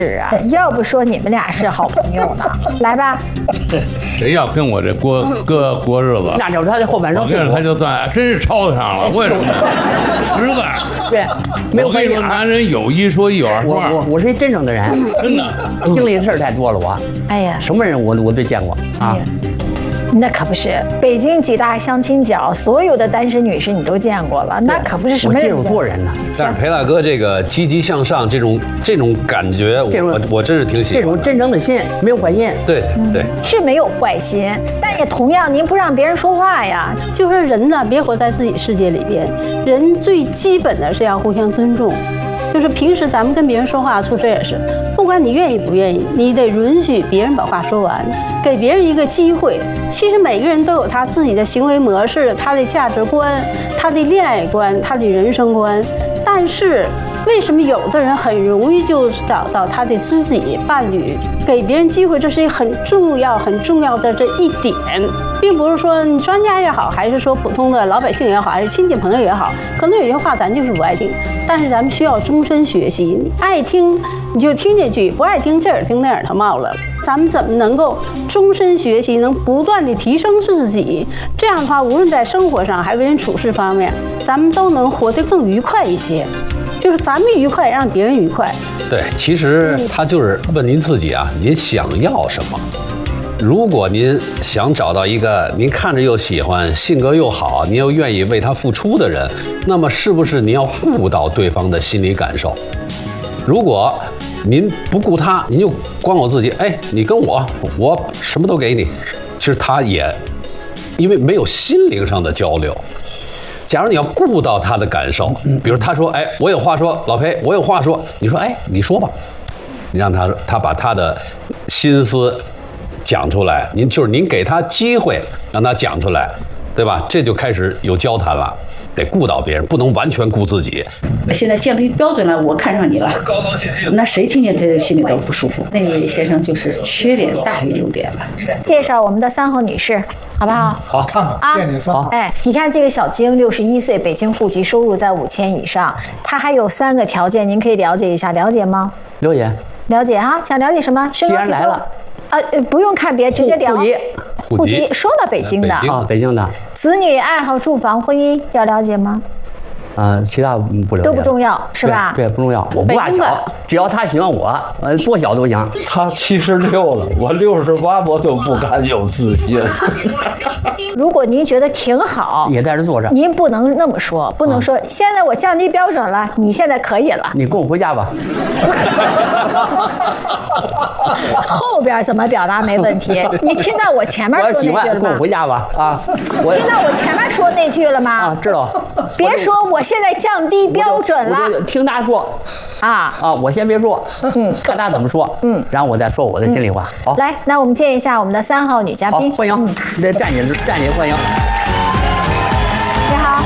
是啊，要不说你们俩是好朋友呢。来吧， 谁要跟我这过日子， 那就是他的后半生。 我跟着他就算真是抄得上了。为什么呢？实在。 对，没有关系。 男人有一说一，有二说二。 我是一真正的人， 真的， 经历的事儿太多了。 哎呀， 什么人我都见过啊。 那可不是，北京几大相亲角，所有的单身女士你都见过了，那可不是什么人。 我见过人呢。 但是裴大哥这个积极向上这种感觉，我真是挺喜欢。 这种真诚的心，没有坏心。 对对， 是没有坏心，但也同样您不让别人说话呀。 就是人呢，别活在自己世界里边，人最基本的是要互相尊重。就是平时咱们跟别人说话处事也是，不管你愿意不愿意，你得允许别人把话说完，给别人一个机会。其实每个人都有他自己的行为模式、他的价值观、他的恋爱观、他的人生观。但是为什么有的人很容易就找到他的知己伴侣？给别人机会，这是一个很重要的这一点，并不是说你专家也好，还是说普通的老百姓也好，还是亲戚朋友也好，可能有些话咱就是不爱听，但是咱们需要终身学习。你爱听你就听进去，不爱听这耳听那耳朵冒了。咱们怎么能够终身学习，能不断地提升自己？这样的话，无论在生活上还为人处事方面，咱们都能活得更愉快一些。就是咱们愉快，让别人愉快。 对，其实他就是问您自己啊，您想要什么？如果您想找到一个您看着又喜欢、性格又好、您又愿意为他付出的人，那么是不是您要顾到对方的心理感受？如果您不顾他，您就光我自己，哎，你跟我什么都给你，其实他也因为没有心灵上的交流。假如你要顾到他的感受，比如他说，哎，我有话说，老裴，我有话说，你说，哎，你说吧，你让他把他的心思讲出来，您给他机会让他讲出来，对吧？这就开始有交谈了，得顾到别人，不能完全顾自己。 现在建立标准了，我看上你了， 高高兴兴， 那谁听见这心里都不舒服。那位先生就是缺点大于优点了。 介绍我们的3号女士，好不好？ 好， 看看，见你3号。 哎，你看这个小晶，61岁，北京户籍，收入在5000以上，她还有3个条件，您可以了解一下，了解吗？ 了解， 了解哈，想了解什么？身高体重。 既然来了， 不用看别，直接聊。户籍说了北京的啊，北京的。 子女、爱好、住房、婚姻要了解吗？ 其他不了解， 都不重要，是吧？ 对，不重要。我不怕小，只要他喜欢我，多小都行。 他76了，我68，我都不敢有自信。 如果您觉得挺好， 也在这坐着， 您不能那么说，不能说现在我降低标准了，你现在可以了。 你跟我回家吧。 后边怎么表达没问题？你听到我前面说那句了吗？ 跟我回家吧啊！ 听到我前面说那句了吗？ 啊，知道。 别说我现在降低标准了， 我就听他说。我先别说，看他怎么说，然后我再说我的心里话。好， 来，那我们见一下我们的3号女嘉宾， 好，欢迎，这站起欢迎。 你好，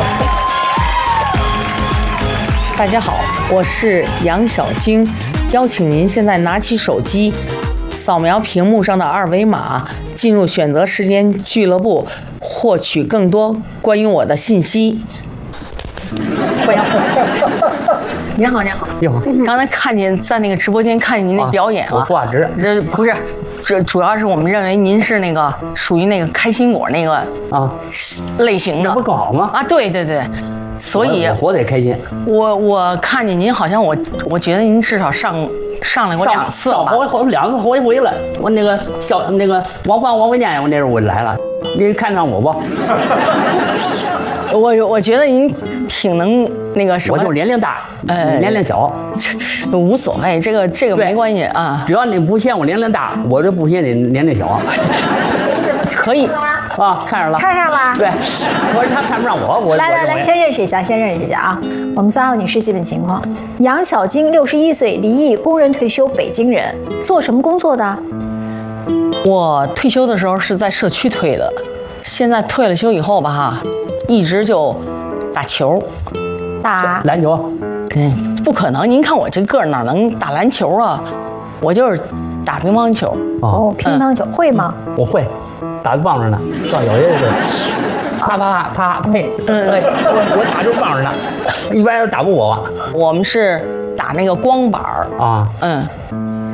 大家好，我是杨小晶，邀请您现在拿起手机，扫描屏幕上的2维码，进入选择时间俱乐部，获取更多关于我的信息。欢迎。您好，您好， 你好。 刚才看见在那个直播间看见您的表演了， 我说话直。 这不是，这主要是我们认为您是那个属于那个开心果那个类型的， 那不更好吗？ 对对对，所以我活得也开心。 我看见您好像我觉得您至少上来过2次了吧？ 2次好几回了。我那个王维念，我那时候我来了，你看上我不？ 我觉得您挺能那个什么， 我就是年龄大，年龄小， 无所谓，这个没关系啊。 只要你不嫌我年龄大，我就不嫌你年龄小。 可以看上了， 看上了。 对，可是他看不上我。 来，先认识一下啊。我们3号女士基本情况：杨小晶，61岁，离异，工人退休，北京人，做什么工作的？ 我退休的时候是在社区退的，现在退了休以后吧一直就打球， 打篮球。 不可能，您看我这个儿哪能打篮球啊？我就是打乒乓球。 乒乓球会吗？ 我会，打个棒子呢，上小学的时候，啪呸，我打就棒子呢，一般人都打不我。 我们是打那个光板儿